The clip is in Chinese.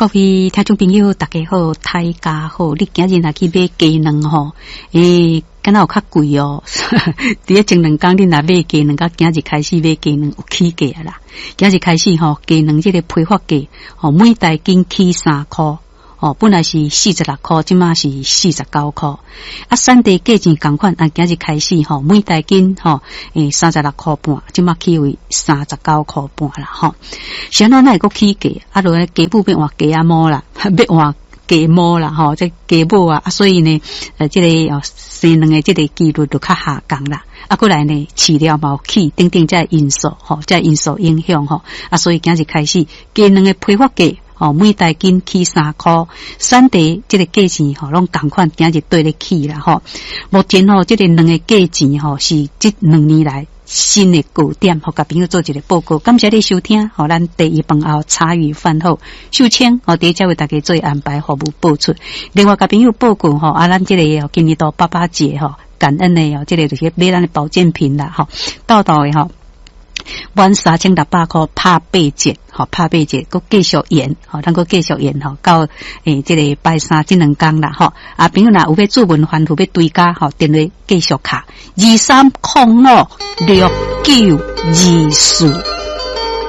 各位听众朋友大家好，大家好，你今日若去买鸡卵吼，敢若有较贵哦。伫咧前2天你若买鸡卵，到今日开始买鸡卵有起价啦。今日开始吼，鸡卵这个批发价吼，每台斤起3块。本来是46块，即马是49块。产地价钱同款，今日开始吼，每台斤36块半，即马起为39块半啦吼。是安怎会佫起价？落来鸡母要换鸡仔毛啦，要换鸡毛啦吼，这鸡母啊，所以呢，这个生卵的这个几率就较下降啦。过来呢，饲料嘛有起，等等这因素吼，这因素影响吼。所以今日开始鸡卵的批发价。每台斤起3块，产地这个价钱拢同款，今日对得起啦吼。目前这个两个价钱是这2年来新的高点，甲朋友做一个报告。感谢你收听，咱第一饭后茶余饭后秀清第这为大家做安排服务播出。另外甲朋友报告咱这个今年到爸节感恩的这个就是买咱的保健品啦到的满3600块拍8折，拍8折，佮继续延，咱佮继续延到这个拜3这2天啦朋友若有要注文吩咐要追加电话继续卡23056924。